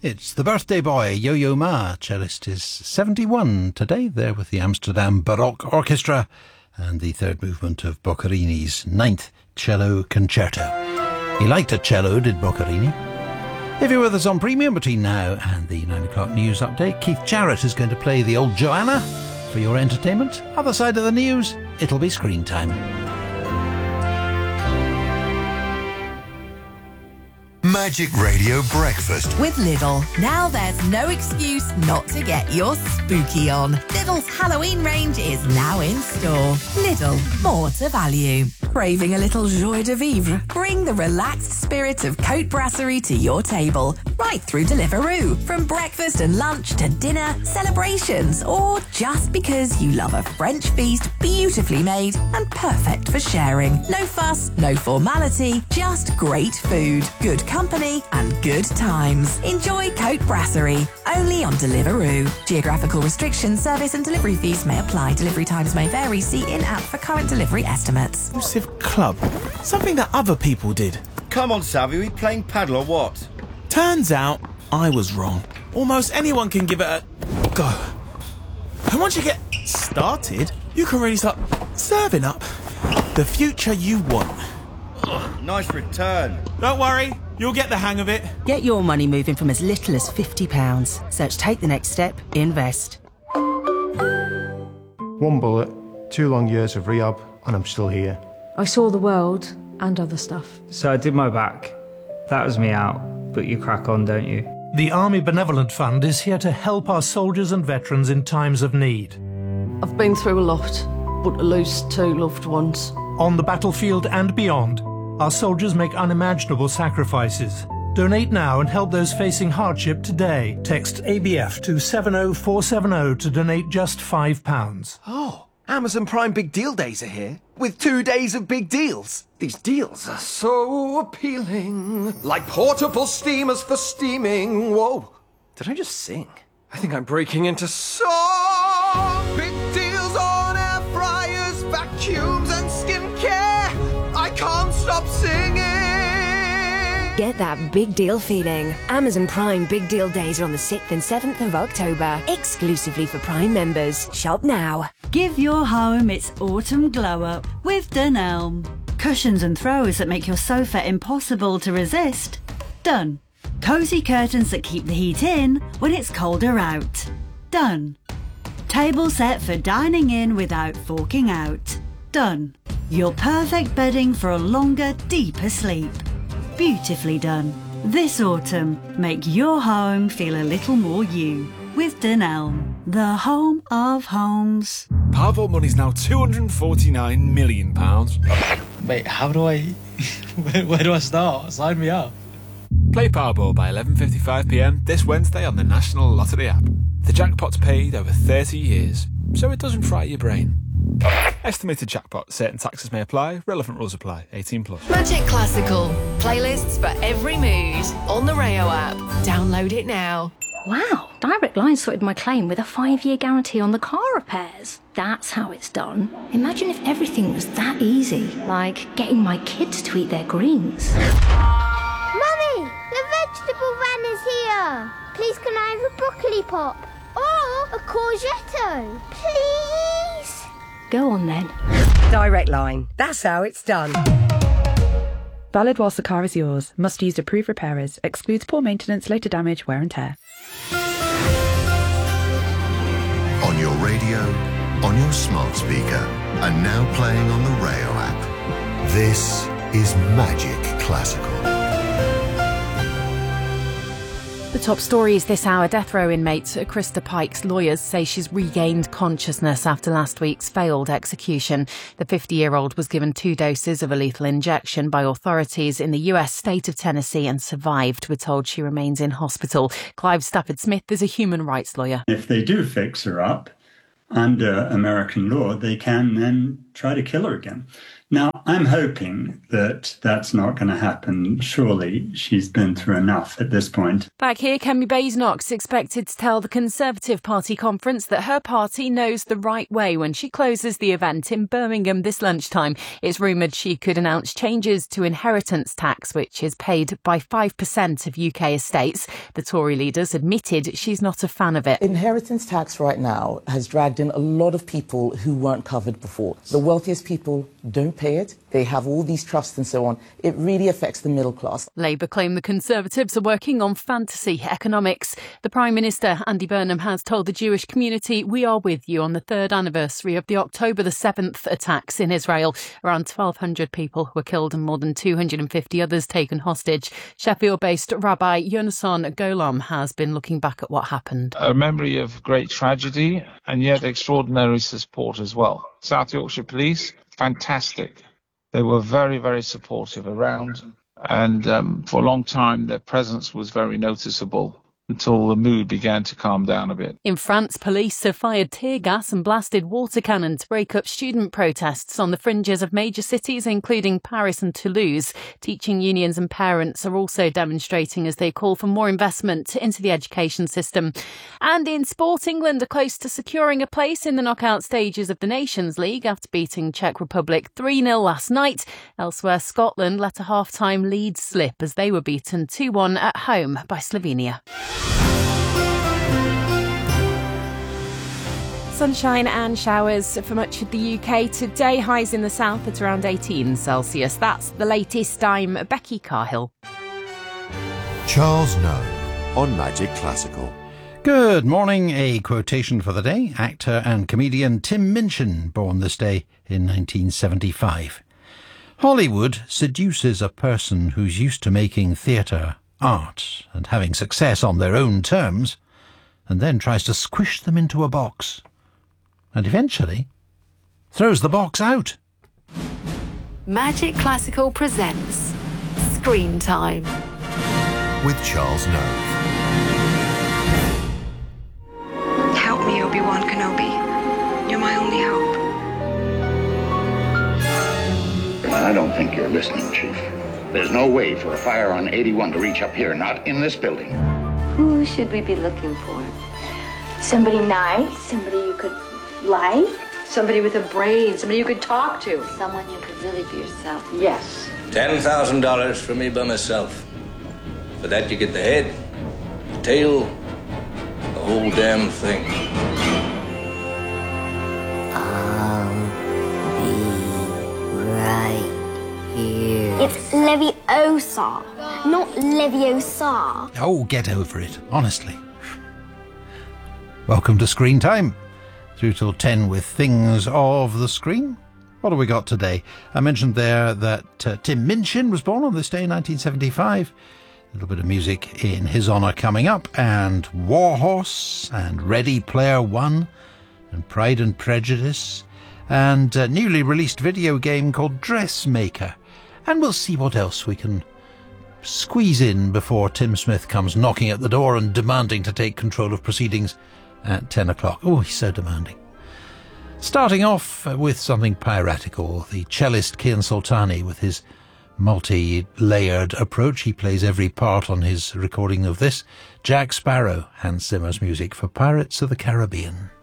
It's the birthday boy, Yo-Yo Ma. Cellist is 71 today, there with the Amsterdam Baroque Orchestra and the third movement of Boccherini's ninth cello concerto. He liked a cello, did Boccherini. If you're with us on Premium between now and the 9 o'clock news update, Keith Jarrett is going to play the old Joanna for your entertainment. Other side of the news, it'll be Screen Time. Magic Radio Breakfast with Lidl. Now there's no excuse not to get your spooky on. Lidl's Halloween range is now in store. Lidl, more to value. Craving a little joie de vivre? Bring the relaxed spirit of Cote Brasserie to your table, right through Deliveroo. From breakfast and lunch to dinner, celebrations, or just because you love a French feast beautifully made and perfect for sharing. No fuss, no formality, just great food, good company and good times. Enjoy Cote Brasserie, only on Deliveroo. Geographical restrictions, service and delivery fees may apply. Delivery times may vary. See in-app for current delivery estimates. Exclusive club. Something that other people did. Come on, Savvy, we playing paddle or what? Turns out I was wrong. Almost anyone can give it a go. And once you get started, you can really start serving up the future you want. Nice return. Don't worry, you'll get the hang of it. Get your money moving from as little as £50. Search Take the Next Step, Invest. One bullet, 2 long years of rehab, and I'm still here. I saw the world and other stuff. So I did my back. That was me out, but you crack on, don't you? The Army Benevolent Fund is here to help our soldiers and veterans in times of need. I've been through a lot, but to lose 2 loved ones. On the battlefield and beyond, our soldiers make unimaginable sacrifices. Donate now and help those facing hardship today. Text ABF to 70470 to donate just £5. Oh, Amazon Prime Big Deal Days are here, with 2 days of big deals. These deals are so appealing. Like portable steamers for steaming. Whoa, did I just sing? I think I'm breaking into song. Big deals on air fryers, vacuums and skincare. I can't stop singing. Get that big deal feeling. Amazon Prime Big Deal Days are on the 6th and 7th of October, exclusively for Prime members. Shop now. Give your home its autumn glow-up with Dunelm. Cushions and throws that make your sofa impossible to resist. Done. Cosy curtains that keep the heat in when it's colder out. Done. Table set for dining in without forking out. Done. Your perfect bedding for a longer, deeper sleep. Beautifully done. This autumn, make your home feel a little more you with Dunelm, the home of homes. Powerball money's now £249 million. Wait, how do I... Where do I start? Sign me up. Play Powerball by 11:55pm this Wednesday on the National Lottery app. The jackpot's paid over 30 years, so it doesn't fry your brain. Estimated jackpot. Certain taxes may apply. Relevant rules apply. 18 plus. Magic Classical. Playlists for every mood. On the Rayo app. Download it now. Wow, Direct Line sorted my claim with a 5-year guarantee on the car repairs. That's how it's done. Imagine if everything was that easy, like getting my kids to eat their greens. Mummy, the vegetable van is here. Please can I have a broccoli pop? Or a courgette? Please? Go on then. Direct Line. That's how it's done. Valid whilst the car is yours. Must use approved repairers. Excludes poor maintenance, later damage, wear and tear. on your radio, on your smart speaker, and now playing on the Rayo app. This is Magic Classical. The top stories this hour. Death row inmate Krista Pike's lawyers say she's regained consciousness after last week's failed execution. The 50-year-old was given 2 doses of a lethal injection by authorities in the US state of Tennessee and survived. We're told she remains in hospital. Clive Stafford-Smith is a human rights lawyer. If they do fix her up under American law, they can then try to kill her again. Now, I'm hoping that that's not going to happen. Surely she's been through enough at this point. Back here, Kemi Basenock's expected to tell the Conservative Party conference that her party knows the right way when she closes the event in Birmingham this lunchtime. It's rumoured she could announce changes to inheritance tax, which is paid by 5% of UK estates. The Tory leader's admitted she's not a fan of it. Inheritance tax right now has dragged in a lot of people who weren't covered before. The wealthiest people don't pay it. They have all these trusts and so on. It really affects the middle class. Labour claim the Conservatives are working on fantasy economics. The Prime Minister, Andy Burnham, has told the Jewish community, "We are with you on the third anniversary of the October the 7th attacks in Israel. Around 1,200 people were killed and more than 250 others taken hostage." Sheffield-based Rabbi Yonason Golam has been looking back at what happened. A memory of great tragedy and yet extraordinary support as well. South Yorkshire Police, fantastic. They were very, very supportive around, and for a long time their presence was very noticeable until the mood began to calm down a bit. In France, police have fired tear gas and blasted water cannon to break up student protests on the fringes of major cities, including Paris and Toulouse. Teaching unions and parents are also demonstrating as they call for more investment into the education system. And in sport, England are close to securing a place in the knockout stages of the Nations League after beating Czech Republic 3-0 last night. Elsewhere, Scotland let a half-time lead slip as they were beaten 2-1 at home by Slovenia. Sunshine and showers for much of the UK today. Highs in the south at around 18 Celsius. That's the latest. I'm Becky Carhill. Charles Noe on Magic Classical. Good morning. A quotation for the day. Actor and comedian Tim Minchin, born this day in 1975. Hollywood seduces a person who's used to making theatre, art, and having success on their own terms, and then tries to squish them into a box. And eventually throws the box out. Magic Classical presents Screen Time with Charles Noe. Help me, Obi-Wan Kenobi. You're my only hope. I don't think you're listening, Chief. There's no way for a fire on 81 to reach up here, not in this building. Who should we be looking for? Somebody nice, somebody you could like, somebody with a brain, somebody you could talk to. Someone you could really be yourself. Yes. $10,000 for me by myself. For that you get the head, the tail, the whole damn thing. I'll be right here. It's Leviosa, not Leviosa. Oh, get over it, honestly. Welcome to Screen Time. Through till 10 with things of the screen. What have we got today? I mentioned there that Tim Minchin was born on this day in 1975. A little bit of music in his honour coming up. And Warhorse and Ready Player One and Pride and Prejudice. And a newly released video game called Dressmaker. And we'll see what else we can squeeze in before Tim Smith comes knocking at the door and demanding to take control of proceedings at 10 o'clock. Oh, he's so demanding. Starting off with something piratical, the cellist Kian Soltani with his multi-layered approach. He plays every part on his recording of this. Jack Sparrow, Hans Zimmer's music for Pirates of the Caribbean.